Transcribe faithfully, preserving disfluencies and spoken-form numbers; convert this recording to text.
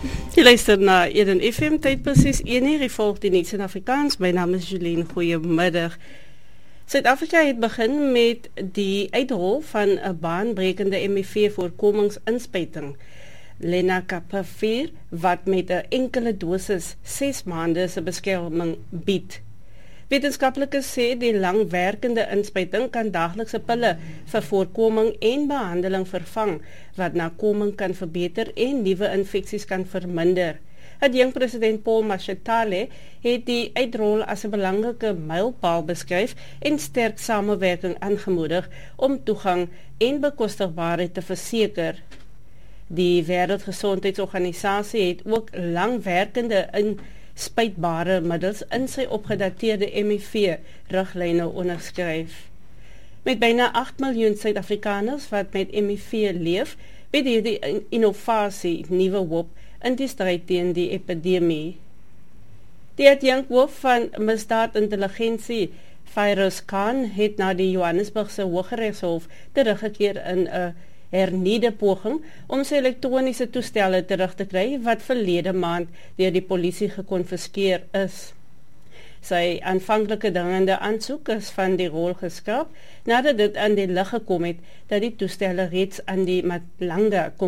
Je luister na Eden F M, tyd presies een uur, volg die nuus in Afrikaans. My naam is Jolien, goeiemiddag. Suid-Afrika het begin met die uitrol van 'n baanbrekende M I V-voorkomingsinspuiting, Lenacapavir, wat met 'n enkele dosis ses maande se beskerming bied. Wetenskaplikes sê die langwerkende inspuiting kan daaglikse pille vir voorkoming en behandeling vervang, wat nakoming kan verbeter en nuwe infeksies kan verminder. Adjunkt-president Paul Mashatile het die uitrol as 'n belangrike mylpaal beskryf en sterk samewerking aangemoedig om toegang en bekostigbaarheid te verseker. Die Wêreldgesondheidsorganisasie het ook langwerkende in spuitbare middels in sy opgedateerde M I V-riglyne onderskryf. Met byna agt miljoen Suid-Afrikaners wat met M I V leef, bied hierdie innovasie nuwe hoop in die stryd teen die epidemie. Die adjunkhoof van misdaadintelligensie, Firoz Khan, het na die Johannesburgse Hooggeregshof teruggekeer in 'n hernieuwde poging om sy elektroniese toestelle terug te kry wat verlede maand deur die polisie gekonfiskeer is. Sy aanvanklike dringende aansoek is van die rol geskraap nadat dit aan die lig gekom het dat die toestelle reeds aan die Matlanga